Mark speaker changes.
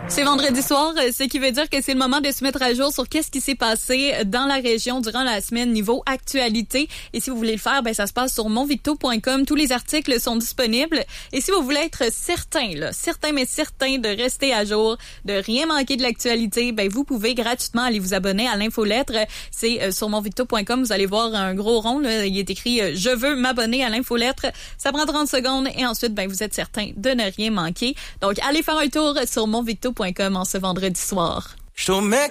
Speaker 1: C'est vendredi soir, ce qui veut dire que c'est le moment de se mettre à jour sur qu'est-ce qui s'est passé dans la région durant la semaine niveau actualité. Et si vous voulez le faire, ça se passe sur monvicto.com. Tous les articles sont disponibles. Et si vous voulez être certain de rester à jour, de rien manquer de l'actualité, vous pouvez gratuitement aller vous abonner à l'infolettre. C'est sur monvicto.com. Vous allez voir un gros rond, là, il est écrit « Je veux m'abonner à l'infolettre ». Ça prend 30 secondes et ensuite, vous êtes certain de ne rien manquer. Donc, allez faire un tour sur monvicto.com en ce vendredi soir.